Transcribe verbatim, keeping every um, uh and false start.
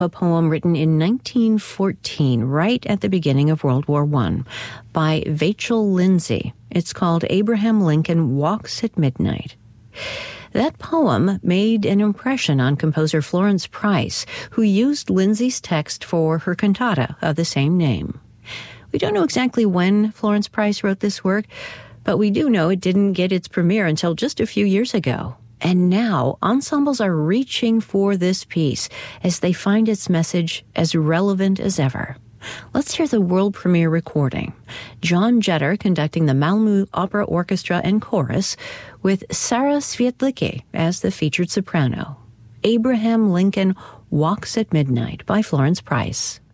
a poem written in nineteen fourteen, right at the beginning of World War One, by Vachel Lindsay. It's called Abraham Lincoln Walks at Midnight. That poem made an impression on composer Florence Price, who used Lindsay's text for her cantata of the same name. We don't know exactly when Florence Price wrote this work, but we do know it didn't get its premiere until just a few years ago. And now, ensembles are reaching for this piece as they find its message as relevant as ever. Let's hear the world premiere recording. John Jetter conducting the Malmö Opera Orchestra and Chorus with Sarah Svietlicki as the featured soprano. Abraham Lincoln Walks at Midnight by Florence Price.